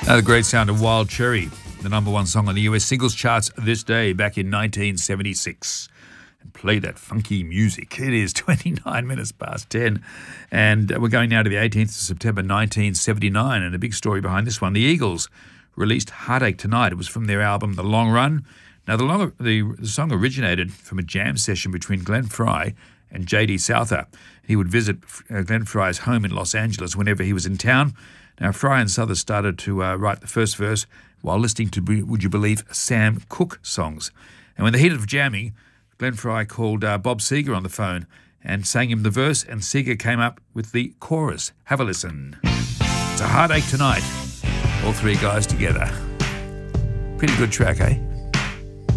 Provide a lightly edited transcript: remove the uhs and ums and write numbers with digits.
The great sound of Wild Cherry, the number one song on the US singles charts this day back in 1976. And play that funky music. It is 29 minutes past 10. And we're going now to the 18th of September 1979. And a big story behind this one. The Eagles released Heartache Tonight. It was from their album The Long Run. Now, the song originated from a jam session between Glenn Frey and J.D. Souther. He would visit Glenn Frey's home in Los Angeles whenever he was in town. Now, Frey and Souther started to write the first verse while listening to, would you believe, Sam Cooke songs. And when the heat of jamming, Glenn Frey called Bob Seger on the phone and sang him the verse, and Seger came up with the chorus. Have a listen. It's a Heartache Tonight. All three guys together. Pretty good track, eh?